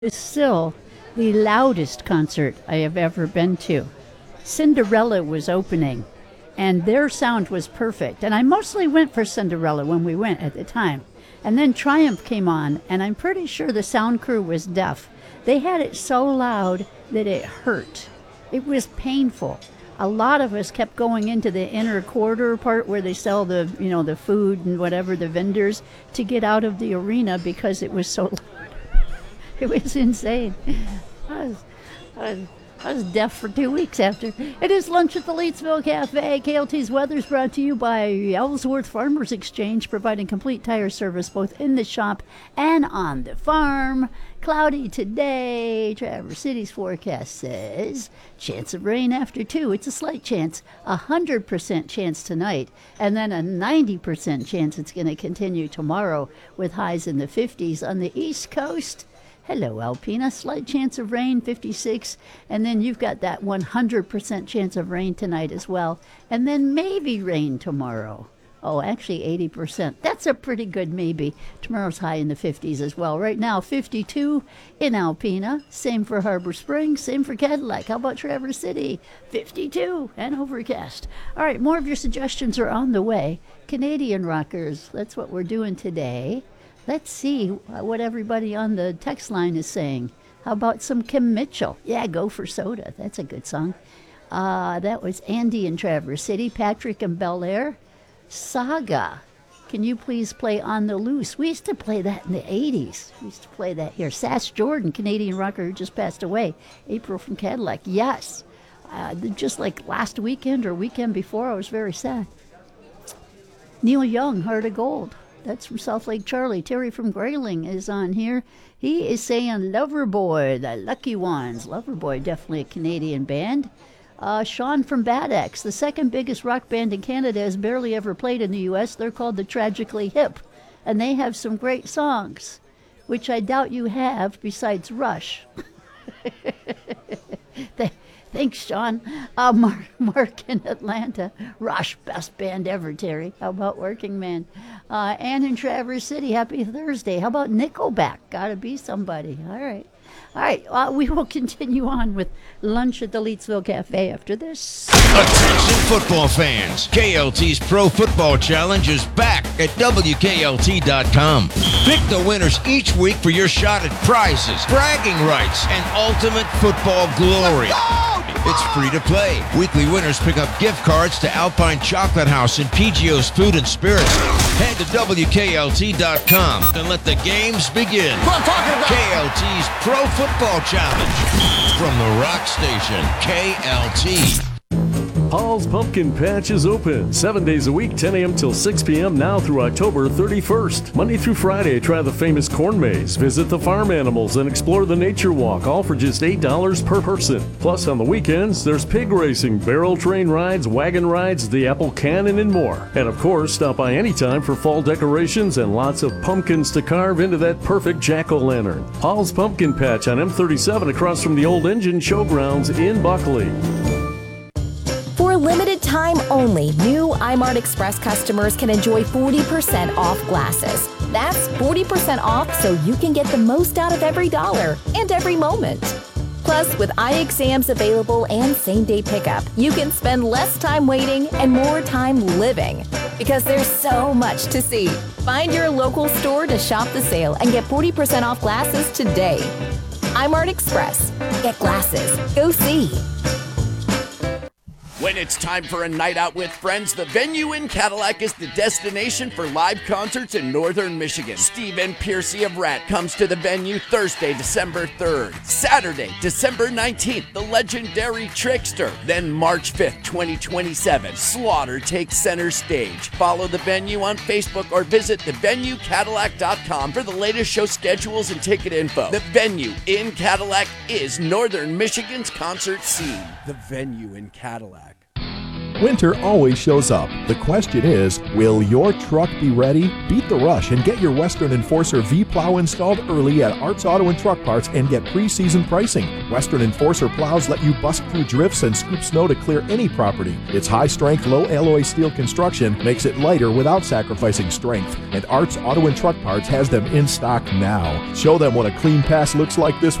is still the loudest concert I have ever been to. Cinderella was opening, and their sound was perfect. And I mostly went for Cinderella when we went at the time. And then Triumph came on, and I'm pretty sure the sound crew was deaf. They had it so loud that it hurt. It was painful. A lot of us kept going into the inner corridor part where they sell the food and whatever, the vendors, to get out of the arena because it was so loud. It was insane. I was deaf for 2 weeks after. It is lunch at the Leetsville Cafe. KLT's weather is brought to you by Ellsworth Farmers Exchange, providing complete tire service both in the shop and on the farm. Cloudy today. Traverse City's forecast says chance of rain after 2. It's a slight chance. 100% chance tonight. And then a 90% chance it's going to continue tomorrow with highs in the 50s on the East Coast. Hello, Alpena. Slight chance of rain, 56. And then you've got that 100% chance of rain tonight as well. And then maybe rain tomorrow. Oh, actually 80%. That's a pretty good maybe. Tomorrow's high in the 50s as well. Right now, 52 in Alpena. Same for Harbor Springs. Same for Cadillac. How about Traverse City? 52 and overcast. All right, more of your suggestions are on the way. Canadian rockers. That's what we're doing today. Let's see what everybody on the text line is saying. How about some Kim Mitchell? Yeah, Go for Soda. That's a good song. That was Andy in Traverse City. Patrick in Bel Air. Saga. Can you please play On the Loose? We used to play that in the 80s. We used to play that here. Sass Jordan, Canadian rocker who just passed away. April from Cadillac. Yes. Just like last weekend or weekend before, I was very sad. Neil Young, Heart of Gold. That's from South Lake Charlie. Terry from Grayling is on here. He is saying Loverboy, the Lucky Ones. Loverboy, definitely a Canadian band. Sean from Bad Axe, the second biggest rock band in Canada, has barely ever played in the U.S. They're called the Tragically Hip, and they have some great songs, which I doubt you have besides Rush. Thanks, Sean. Mark in Atlanta. Rush, best band ever, Terry. How about Working Man? Ann in Traverse City, happy Thursday. How about Nickelback? Gotta be somebody. All right. We will continue on with lunch at the Leetsville Cafe after this. Attention football fans. KLT's Pro Football Challenge is back at WKLT.com. Pick the winners each week for your shot at prizes, bragging rights, and ultimate football glory. It's free to play. Weekly winners pick up gift cards to Alpine Chocolate House and PGO's Food and Spirits. Head to WKLT.com and let the games begin. KLT's Pro Football Challenge from the rock station, KLT. Paul's Pumpkin Patch is open 7 days a week, 10 a.m. till 6 p.m. now through October 31st. Monday through Friday, try the famous corn maze, visit the farm animals, and explore the nature walk, all for just $8 per person. Plus, on the weekends, there's pig racing, barrel train rides, wagon rides, the apple cannon, and more. And of course, stop by anytime for fall decorations and lots of pumpkins to carve into that perfect jack-o'-lantern. Paul's Pumpkin Patch on M37 across from the Old Engine Showgrounds in Buckley. For a limited time only, new iMart Express customers can enjoy 40% off glasses. That's 40% off so you can get the most out of every dollar and every moment. Plus, with eye exams available and same-day pickup, you can spend less time waiting and more time living. Because there's so much to see. Find your local store to shop the sale and get 40% off glasses today. iMart Express. Get glasses. Go see. When it's time for a night out with friends, the Venue in Cadillac is the destination for live concerts in northern Michigan. Stephen Piercy of Rat comes to the Venue Thursday, December 3rd. Saturday, December 19th, the legendary Trickster. Then March 5th, 2027, Slaughter takes center stage. Follow the Venue on Facebook or visit thevenuecadillac.com for the latest show schedules and ticket info. The Venue in Cadillac is northern Michigan's concert scene. The Venue in Cadillac. Winter always shows up. The question is, will your truck be ready? Beat the rush and get your Western Enforcer V-Plow installed early at Arts Auto and Truck Parts and get pre-season pricing. Western Enforcer plows let you bust through drifts and scoop snow to clear any property. Its high-strength, low-alloy steel construction makes it lighter without sacrificing strength, and Arts Auto and Truck Parts has them in stock now. Show them what a clean pass looks like this